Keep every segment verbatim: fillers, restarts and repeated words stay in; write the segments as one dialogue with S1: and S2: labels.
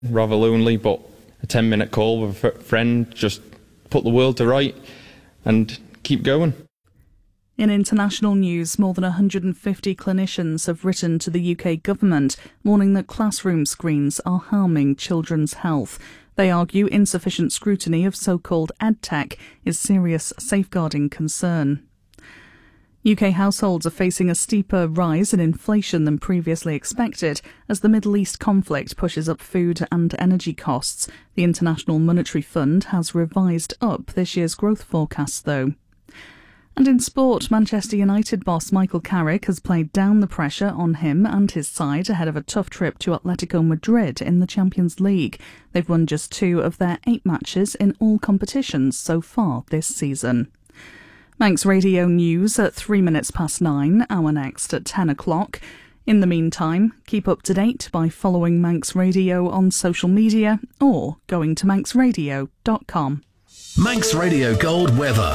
S1: rather lonely, but a ten minute call with a friend just put the world to right and keep going.
S2: In international news, more than one hundred fifty clinicians have written to the U K government warning that classroom screens are harming children's health. They argue insufficient scrutiny of so-called edtech is serious safeguarding concern. U K households are facing a steeper rise in inflation than previously expected as the Middle East conflict pushes up food and energy costs. The International Monetary Fund has revised up this year's growth forecast, though. And in sport, Manchester United boss Michael Carrick has played down the pressure on him and his side ahead of a tough trip to Atletico Madrid in the Champions League. They've won just two of their eight matches in all competitions so far this season. Manx Radio News at three minutes past nine, our next at ten o'clock. In the meantime, keep up to date by following Manx Radio on social media or going to manx radio dot com.
S3: Manx Radio Gold weather.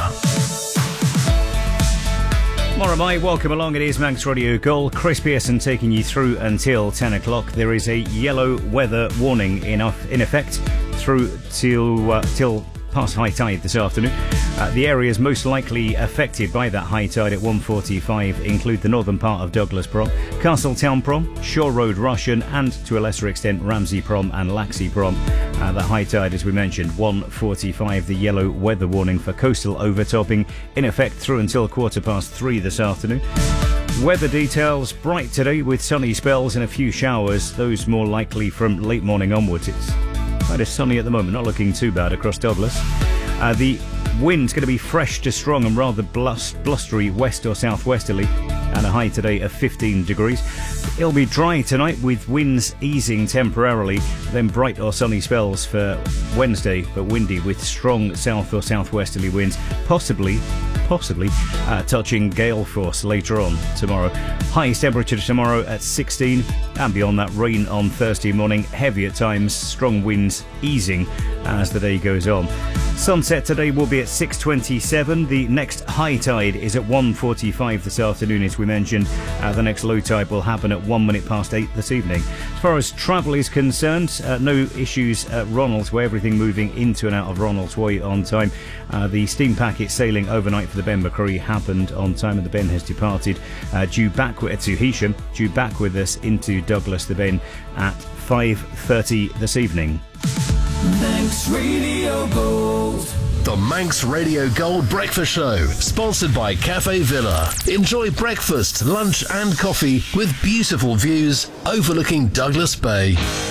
S4: Morramai, welcome along. It is Manx Radio Gold. Chris Pearson taking you through until ten o'clock. There is a yellow weather warning in, in effect through till uh, till past high tide this afternoon. Uh, the areas most likely affected by that high tide at one forty-five include the northern part of Douglas Prom, Castletown Prom, Shore Road Russian, and to a lesser extent Ramsey Prom and Laxey Prom. Uh, the high tide, as we mentioned, one forty-five. The yellow weather warning for coastal overtopping in effect through until quarter past three this afternoon. Weather details: bright today with sunny spells and a few showers, those more likely from late morning onwards. It's quite a sunny at the moment, not looking too bad across Douglas. Uh, the wind's going to be fresh to strong and rather blust, blustery west or southwesterly, and a high today of fifteen degrees. It'll be dry tonight with winds easing temporarily, then bright or sunny spells for Wednesday, but windy with strong south or southwesterly winds, possibly possibly uh, touching gale force later on tomorrow. Highest temperature tomorrow at sixteen, and beyond that rain on Thursday morning, heavy at times, strong winds easing as the day goes on. Sunset today will be at six twenty-seven. The next high tide is at one forty-five this afternoon, as we mentioned. Uh, the next low tide will happen at one minute past eight this evening. As far as travel is concerned, uh, no issues at Ronalds Way. Everything moving into and out of Ronalds Way on time. Uh, the steam packet sailing overnight for the Ben Macquarie happened on time, and the Ben has departed uh, due back with, to Heysham, due back with us into Douglas the Ben at five thirty this evening.
S3: Manx Radio Gold. The Manx Radio Gold Breakfast Show, sponsored by Cafe Villa. Enjoy breakfast, lunch and coffee with beautiful views overlooking Douglas Bay.